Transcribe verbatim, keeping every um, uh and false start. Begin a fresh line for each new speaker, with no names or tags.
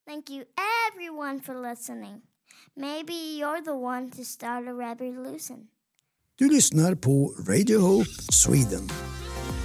Thank you everyone for listening. Maybe you're the one to start a revolution.
Du lyssnar på Radio Hope Sweden.